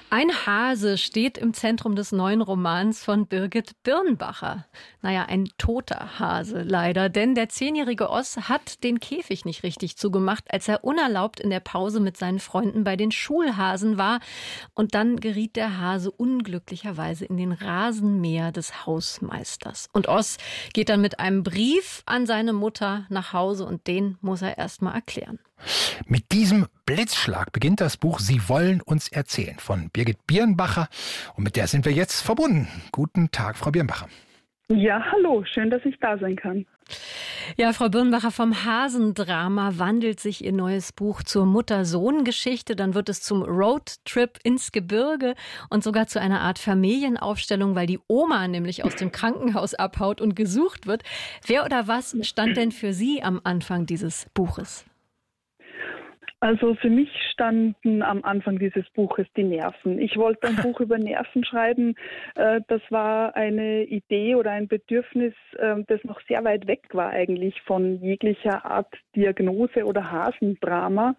Ein Hase steht im Zentrum des neuen Romans von Birgit Birnbacher. Naja, ein toter Hase leider, denn der 10-jährige Oss hat den Käfig nicht richtig zugemacht, als er unerlaubt in der Pause mit seinen Freunden bei den Schulhasen war. Und dann geriet der Hase unglücklicherweise in den Rasenmäher des Hausmeisters. Und Oss geht dann mit einem Brief an seine Mutter nach Hause und den muss er erst mal erklären. Mit diesem Blitzschlag beginnt das Buch Sie wollen uns erzählen von Birgit Birnbacher. Und mit der sind wir jetzt verbunden. Guten Tag, Frau Birnbacher. Ja, hallo, schön, dass ich da sein kann. Ja, Frau Birnbacher, vom Hasendrama wandelt sich Ihr neues Buch zur Mutter-Sohn-Geschichte. Dann wird es zum Roadtrip ins Gebirge und sogar zu einer Art Familienaufstellung, weil die Oma nämlich aus dem Krankenhaus abhaut und gesucht wird. Wer oder was stand denn für Sie am Anfang dieses Buches? Also für mich standen am Anfang dieses Buches die Nerven. Ich wollte ein Buch über Nerven schreiben. Das war eine Idee oder ein Bedürfnis, das noch sehr weit weg war eigentlich von jeglicher Art Diagnose oder Hasendrama.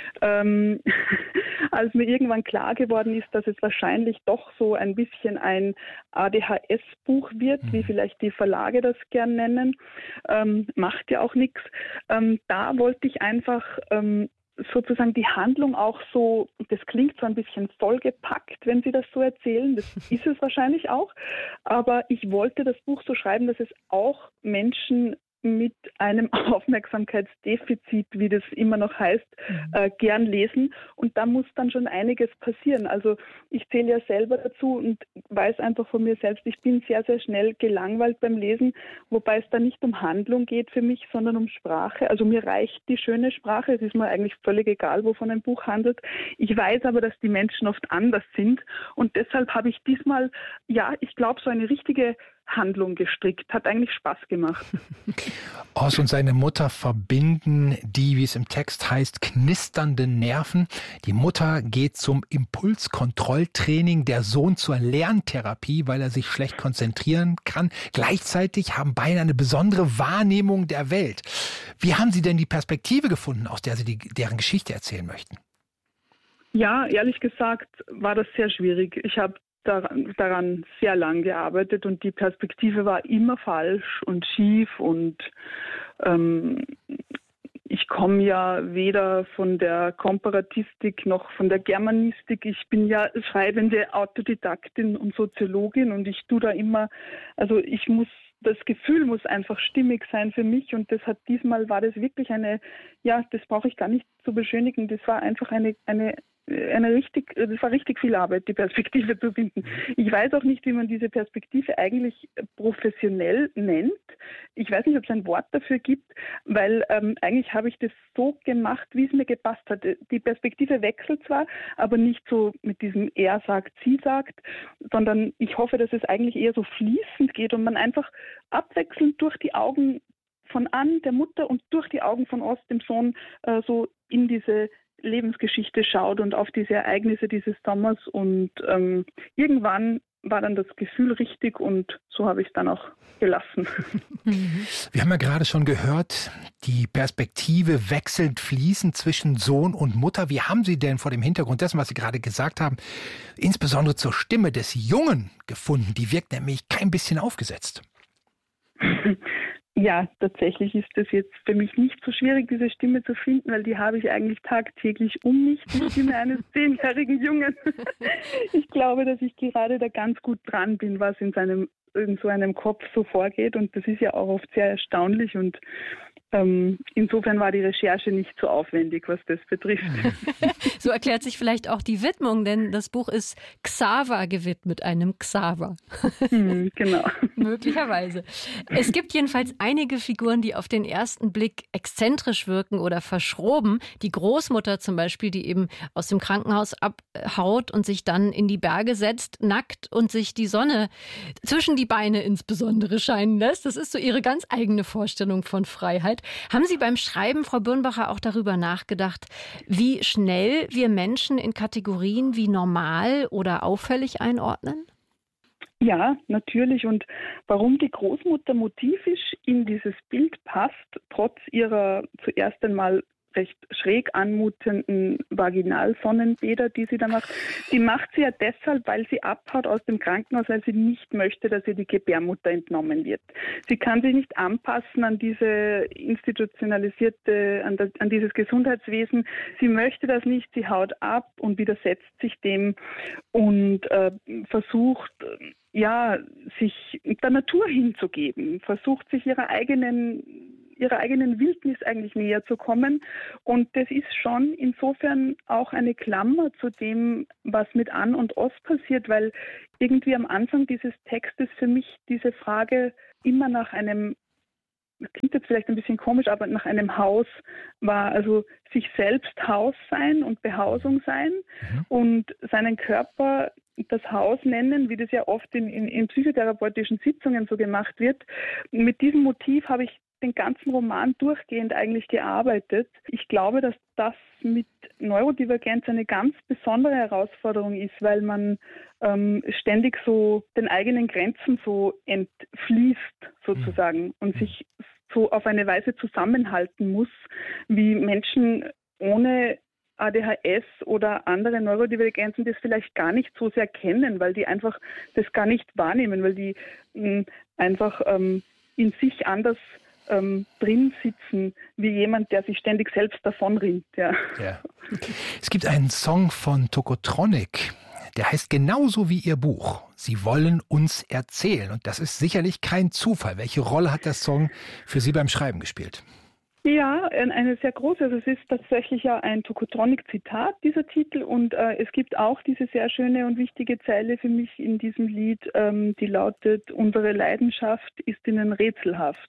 Als mir irgendwann klar geworden ist, dass es wahrscheinlich doch so ein bisschen ein ADHS-Buch wird, wie vielleicht die Verlage das gern nennen, macht ja auch nichts. Da wollte ich einfach sozusagen die Handlung auch so, das klingt so ein bisschen vollgepackt, wenn Sie das so erzählen, das ist es wahrscheinlich auch, aber ich wollte das Buch so schreiben, dass es auch Menschen mit einem Aufmerksamkeitsdefizit, wie das immer noch heißt, gern lesen. Und da muss dann schon einiges passieren. Also ich zähle ja selber dazu und weiß einfach von mir selbst, ich bin sehr, sehr schnell gelangweilt beim Lesen, wobei es da nicht um Handlung geht für mich, sondern um Sprache. Also mir reicht die schöne Sprache. Es ist mir eigentlich völlig egal, wovon ein Buch handelt. Ich weiß aber, dass die Menschen oft anders sind. Und deshalb habe ich diesmal, ja, ich glaube, so eine richtige Handlung gestrickt. Hat eigentlich Spaß gemacht. Oss und seine Mutter verbinden die, wie es im Text heißt, knisternden Nerven. Die Mutter geht zum Impulskontrolltraining, der Sohn zur Lerntherapie, weil er sich schlecht konzentrieren kann. Gleichzeitig haben beide eine besondere Wahrnehmung der Welt. Wie haben Sie denn die Perspektive gefunden, aus der Sie deren Geschichte erzählen möchten? Ja, ehrlich gesagt war das sehr schwierig. Ich habe daran sehr lang gearbeitet und die Perspektive war immer falsch und schief und ich komme ja weder von der Komparatistik noch von der Germanistik. Ich bin ja schreibende Autodidaktin und Soziologin und ich tue da immer, also das Gefühl muss einfach stimmig sein für mich und diesmal war das wirklich das brauche ich gar nicht zu beschönigen, das war einfach das war richtig viel Arbeit, die Perspektive zu finden. Ich weiß auch nicht, wie man diese Perspektive eigentlich professionell nennt. Ich weiß nicht, ob es ein Wort dafür gibt, weil eigentlich habe ich das so gemacht, wie es mir gepasst hat. Die Perspektive wechselt zwar, aber nicht so mit diesem er sagt, sie sagt, sondern ich hoffe, dass es eigentlich eher so fließend geht und man einfach abwechselnd durch die Augen von Ann, der Mutter, und durch die Augen von Ost, dem Sohn, so in diese Lebensgeschichte schaut und auf diese Ereignisse dieses Sommers und irgendwann war dann das Gefühl richtig und so habe ich es dann auch gelassen. Wir haben ja gerade schon gehört, die Perspektive wechselt fließend zwischen Sohn und Mutter. Wie haben Sie denn vor dem Hintergrund dessen, was Sie gerade gesagt haben, insbesondere zur Stimme des Jungen gefunden? Die wirkt nämlich kein bisschen aufgesetzt. Ja, tatsächlich ist es jetzt für mich nicht so schwierig, diese Stimme zu finden, weil die habe ich eigentlich tagtäglich um mich, die Stimme eines 10-jährigen Jungen. Ich glaube, dass ich gerade da ganz gut dran bin, was in so einem Kopf so vorgeht und das ist ja auch oft sehr erstaunlich und insofern war die Recherche nicht so aufwendig, was das betrifft. So erklärt sich vielleicht auch die Widmung, denn das Buch ist Xaver gewidmet, einem Xaver. Genau. Möglicherweise. Es gibt jedenfalls einige Figuren, die auf den ersten Blick exzentrisch wirken oder verschroben. Die Großmutter zum Beispiel, die eben aus dem Krankenhaus abhaut und sich dann in die Berge setzt, nackt und sich die Sonne zwischen die Beine insbesondere scheinen lässt. Das ist so ihre ganz eigene Vorstellung von Freiheit. Haben Sie beim Schreiben, Frau Birnbacher, auch darüber nachgedacht, wie schnell wir Menschen in Kategorien wie normal oder auffällig einordnen? Ja, natürlich. Und warum die Großmutter motivisch in dieses Bild passt, trotz ihrer zuerst einmal recht schräg anmutenden Vaginalsonnenbäder, die sie da macht. Die macht sie ja deshalb, weil sie abhaut aus dem Krankenhaus, weil sie nicht möchte, dass ihr die Gebärmutter entnommen wird. Sie kann sich nicht anpassen an diese institutionalisierte, an dieses Gesundheitswesen. Sie möchte das nicht, sie haut ab und widersetzt sich dem und versucht, sich der Natur hinzugeben, versucht sich ihrer eigenen Wildnis eigentlich näher zu kommen. Und das ist schon insofern auch eine Klammer zu dem, was mit An und Oz passiert, weil irgendwie am Anfang dieses Textes für mich diese Frage immer nach einem, das klingt jetzt vielleicht ein bisschen komisch, aber nach einem Haus war, also sich selbst Haus sein und Behausung sein und seinen Körper das Haus nennen, wie das ja oft in psychotherapeutischen Sitzungen so gemacht wird. Mit diesem Motiv habe ich den ganzen Roman durchgehend eigentlich gearbeitet. Ich glaube, dass das mit Neurodivergenz eine ganz besondere Herausforderung ist, weil man ständig so den eigenen Grenzen so entfließt sozusagen und sich so auf eine Weise zusammenhalten muss, wie Menschen ohne ADHS oder andere Neurodivergenzen das vielleicht gar nicht so sehr kennen, weil die einfach das gar nicht wahrnehmen, weil die einfach in sich anders drin sitzen, wie jemand, der sich ständig selbst davonrinnt. Ja. Es gibt einen Song von Tokotronic, der heißt genauso wie ihr Buch. Sie wollen uns erzählen. Und das ist sicherlich kein Zufall. Welche Rolle hat der Song für Sie beim Schreiben gespielt? Ja, eine sehr große. Also es ist tatsächlich ja ein Tokotronic-Zitat, dieser Titel. Und es gibt auch diese sehr schöne und wichtige Zeile für mich in diesem Lied, die lautet: Unsere Leidenschaft ist ihnen rätselhaft.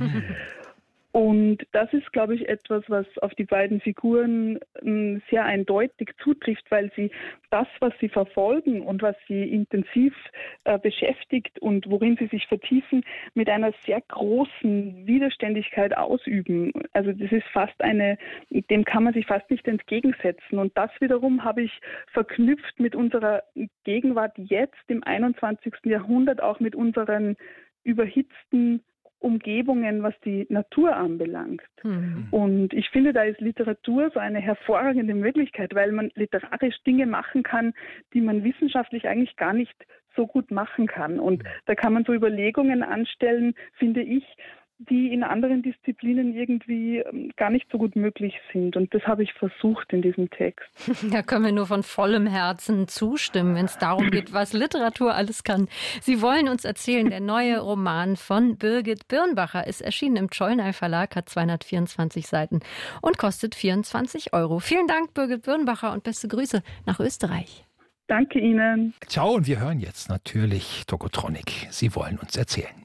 Und das ist, glaube ich, etwas, was auf die beiden Figuren sehr eindeutig zutrifft, weil sie das, was sie verfolgen und was sie intensiv beschäftigt und worin sie sich vertiefen, mit einer sehr großen Widerständigkeit ausüben. Also das ist fast dem kann man sich fast nicht entgegensetzen. Und das wiederum habe ich verknüpft mit unserer Gegenwart jetzt im 21. Jahrhundert, auch mit unseren überhitzten Umgebungen, was die Natur anbelangt. Und ich finde, da ist Literatur so eine hervorragende Möglichkeit, weil man literarisch Dinge machen kann, die man wissenschaftlich eigentlich gar nicht so gut machen kann. Und da kann man so Überlegungen anstellen, finde ich, die in anderen Disziplinen irgendwie gar nicht so gut möglich sind. Und das habe ich versucht in diesem Text. Da können wir nur von vollem Herzen zustimmen, wenn es darum geht, was Literatur alles kann. Sie wollen uns erzählen, der neue Roman von Birgit Birnbacher ist erschienen im Czollner Verlag, hat 224 Seiten und kostet 24 €. Vielen Dank, Birgit Birnbacher, und beste Grüße nach Österreich. Danke Ihnen. Ciao, und wir hören jetzt natürlich Tokotronic. Sie wollen uns erzählen.